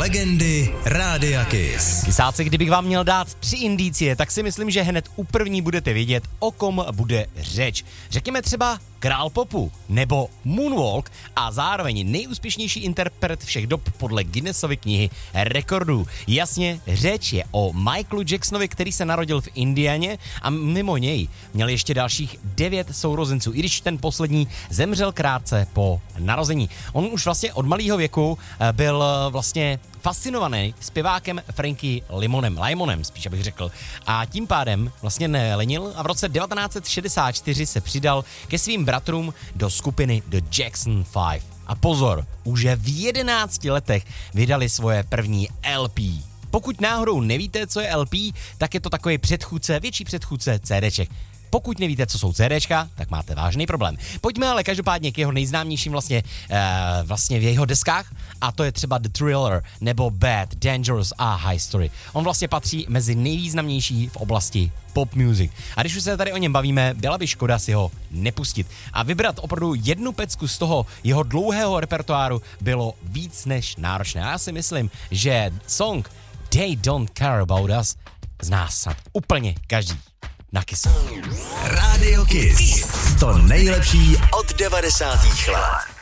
Legendy Rádia Kiss. Kysáci, kdybych vám měl dát 3 indicie, tak si myslím, že hned u první budete vědět, o kom bude řeč. Řekněme třeba král popu nebo Moonwalk a zároveň nejúspěšnější interpret všech dob podle Guinnessovy knihy rekordů. Jasně, řeč je o Michaelu Jacksonovi, který se narodil v Indianě a mimo něj měl ještě dalších 9 sourozenců, i když ten poslední zemřel krátce po narození. On už vlastně od malého věku byl vlastně fascinovaný zpěvákem Frankie Limonem, spíš abych řekl. A tím pádem vlastně nelenil a v roce 1964 se přidal ke svým bratrům do skupiny The Jackson 5. A pozor, už v 11 letech vydali svoje první LP. Pokud náhodou nevíte, co je LP, tak je to takový větší předchůdce CDček. Pokud nevíte, co jsou CDčka, tak máte vážný problém. Pojďme ale každopádně k jeho nejznámějším vlastně v jeho deskách, a to je třeba The Thriller nebo Bad, Dangerous a High Story. On vlastně patří mezi nejvýznamnější v oblasti pop music. A když už se tady o něm bavíme, byla by škoda si ho nepustit. A vybrat opravdu jednu pecku z toho jeho dlouhého repertoáru bylo víc než náročné. A já si myslím, že song They Don't Care About Us zná snad úplně každý. Na Kissu. Rádio Kiss. To nejlepší od 90. let.